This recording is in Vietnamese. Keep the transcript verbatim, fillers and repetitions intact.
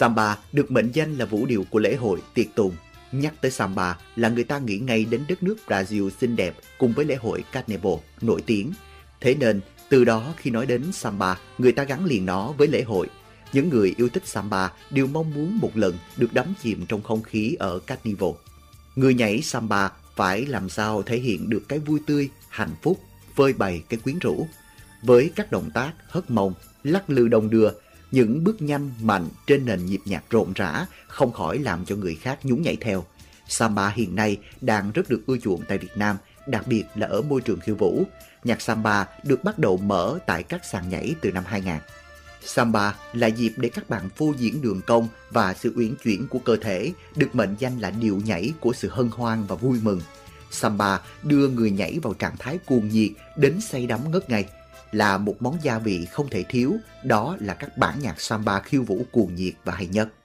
Samba được mệnh danh là vũ điệu của lễ hội tiệc tùng. Nhắc tới samba là người ta nghĩ ngay đến đất nước Brazil xinh đẹp cùng với lễ hội Carnival nổi tiếng. Thế nên, từ đó khi nói đến samba, người ta gắn liền nó với lễ hội. Những người yêu thích samba đều mong muốn một lần được đắm chìm trong không khí ở Carnival. Người nhảy samba phải làm sao thể hiện được cái vui tươi, hạnh phúc, phơi bày cái quyến rũ. Với các động tác hất mông, lắc lư đồng đưa, những bước nhanh mạnh trên nền nhịp nhạc rộn rã không khỏi làm cho người khác nhún nhảy theo. Samba hiện nay đang rất được ưa chuộng tại Việt Nam, đặc biệt là ở môi trường khiêu vũ. Nhạc samba được bắt đầu mở tại các sàn nhảy từ năm hai nghìn. Samba là dịp để các bạn phô diễn đường cong và sự uyển chuyển của cơ thể, được mệnh danh là điệu nhảy của sự hân hoan và vui mừng. Samba đưa người nhảy vào trạng thái cuồng nhiệt đến say đắm ngất ngây. Là một món gia vị không thể thiếu, đó là các bản nhạc samba khiêu vũ cuồng nhiệt và hay nhất.